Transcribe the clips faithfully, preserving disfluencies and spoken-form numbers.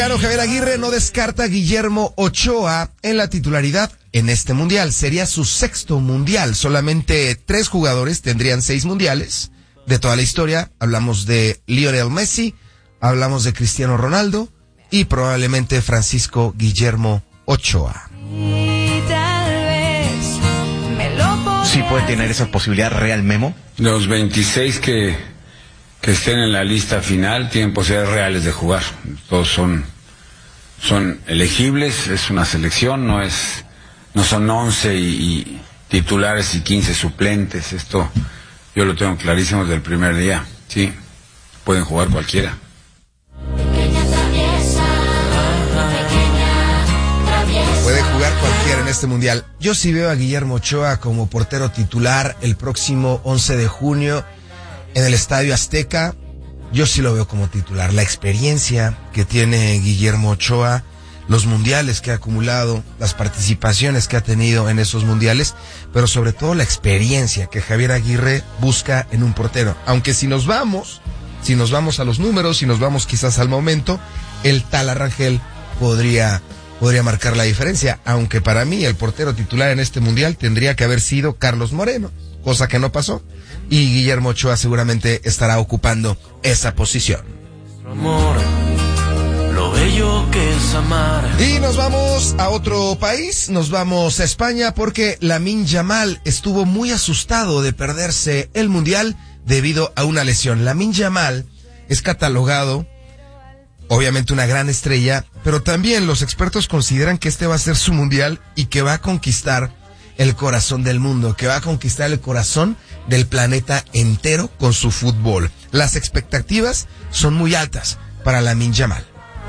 Javier Aguirre no descarta a Guillermo Ochoa en la titularidad en este mundial. Sería su sexto mundial. Solamente tres jugadores tendrían seis mundiales de toda la historia. Hablamos de Lionel Messi, hablamos de Cristiano Ronaldo y probablemente Francisco Guillermo Ochoa. ¿Sí puede tener esa posibilidad real, Memo? Los veintiséis que, que estén en la lista final tienen posibilidades reales de jugar. Todos son, son elegibles, es una selección, no es, no son once y, y titulares y quince suplentes. Esto yo lo tengo clarísimo desde el primer día. Sí, pueden jugar cualquiera. Puede jugar cualquiera en este mundial. Yo sí veo a Guillermo Ochoa como portero titular el próximo once de junio en el Estadio Azteca. Yo sí lo veo como titular. La experiencia que tiene Guillermo Ochoa, los mundiales que ha acumulado, las participaciones que ha tenido en esos mundiales, pero sobre todo la experiencia que Javier Aguirre busca en un portero. Aunque si nos vamos, si nos vamos a los números, si nos vamos quizás al momento, el Tala Rangel podría... podría marcar la diferencia, aunque para mí el portero titular en este mundial tendría que haber sido Carlos Moreno, cosa que no pasó, y Guillermo Ochoa seguramente estará ocupando esa posición. Amor, lo bello que es amar. Y nos vamos a otro país, nos vamos a España, porque Lamine Yamal estuvo muy asustado de perderse el mundial debido a una lesión. Lamine Yamal es catalogado obviamente una gran estrella, pero también los expertos consideran que este va a ser su mundial y que va a conquistar el corazón del mundo, que va a conquistar el corazón del planeta entero con su fútbol. Las expectativas son muy altas para Lamine Yamal.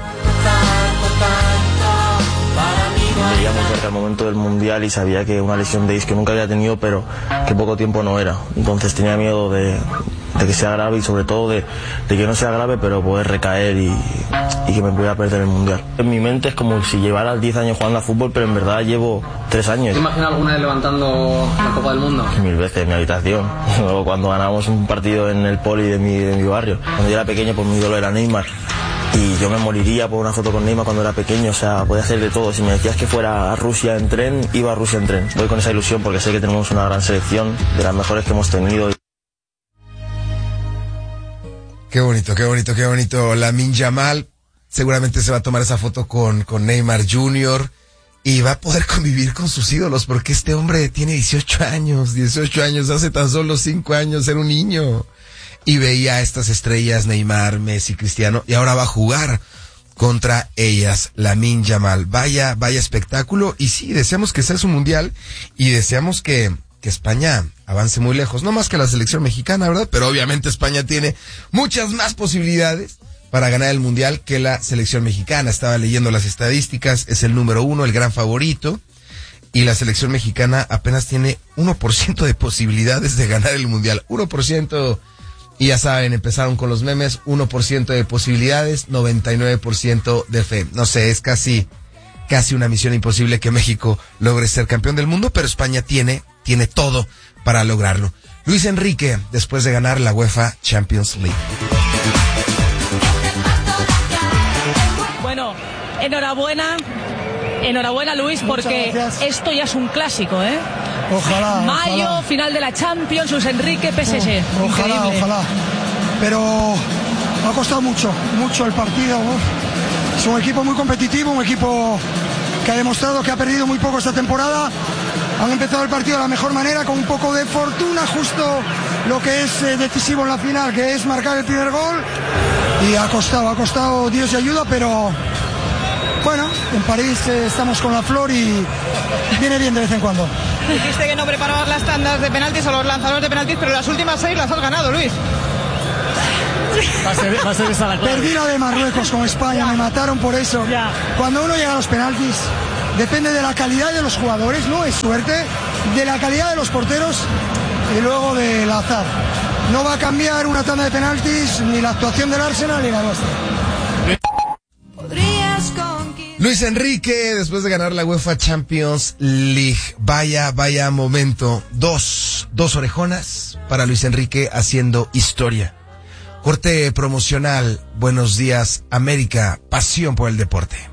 Veíamos cerca el momento del mundial y sabía que una lesión de isquio nunca había tenido, pero que poco tiempo no era. Entonces tenía miedo de, de que sea grave y sobre todo de, de que no sea grave, pero poder recaer y, y que me pudiera perder el mundial. En mi mente es como si llevara diez años jugando a fútbol, pero en verdad llevo tres años. ¿Te imaginas alguna vez levantando la Copa del Mundo? Mil veces en mi habitación. O cuando ganamos un partido en el poli de mi, de mi barrio. Cuando yo era pequeño, pues mi ídolo era Neymar. Y yo me moriría por una foto con Neymar cuando era pequeño, o sea, podía hacer de todo. Si me decías que fuera a Rusia en tren, iba a Rusia en tren. Voy con esa ilusión porque sé que tenemos una gran selección, de las mejores que hemos tenido. Qué bonito, qué bonito, qué bonito. Lamine Yamal seguramente se va a tomar esa foto con, con Neymar junior y va a poder convivir con sus ídolos, porque este hombre tiene dieciocho años, dieciocho años, hace tan solo cinco años era un niño. Y veía a estas estrellas, Neymar, Messi, Cristiano, y ahora va a jugar contra ellas, Lamine Yamal. Vaya, vaya espectáculo, y sí, deseamos que sea su mundial, y deseamos que, que España avance muy lejos, no más que la selección mexicana, ¿verdad? Pero obviamente España tiene muchas más posibilidades para ganar el mundial que la selección mexicana. Estaba leyendo las estadísticas, es el número uno, el gran favorito, y la selección mexicana apenas tiene uno por ciento de posibilidades de ganar el mundial, uno por ciento. Y ya saben, empezaron con los memes, uno por ciento de posibilidades, noventa y nueve por ciento de fe. No sé, es casi, casi una misión imposible que México logre ser campeón del mundo, pero España tiene, tiene todo para lograrlo. Luis Enrique, después de ganar la UEFA Champions League. Bueno, enhorabuena, enhorabuena Luis, porque esto ya es un clásico, ¿eh? Ojalá. Mayo, ojalá. final de la Champions, Luis Enrique, P S G. Oh, ojalá, Increíble. ojalá. Pero ha costado mucho, mucho el partido. Uf. Es un equipo muy competitivo, un equipo que ha demostrado que ha perdido muy poco esta temporada. Han empezado el partido de la mejor manera, con un poco de fortuna, justo lo que es eh, decisivo en la final, que es marcar el primer gol. Y ha costado, ha costado Dios y ayuda, pero bueno, en París eh, estamos con la flor y viene bien de vez en cuando. Dijiste que no preparabas las tandas de penaltis o los lanzadores de penaltis, pero las últimas seis las has ganado, Luis. Va a ser, va a ser esa la clave. Perdí la de Marruecos con España, me mataron por eso. Ya. Cuando uno llega a los penaltis, depende de la calidad de los jugadores, no es suerte, de la calidad de los porteros y luego del azar. No va a cambiar una tanda de penaltis ni la actuación del Arsenal ni la nuestra. Luis Enrique, después de ganar la UEFA Champions League, vaya, vaya momento. Dos, dos orejonas para Luis Enrique haciendo historia. Corte promocional. Buenos días, América. Pasión por el deporte.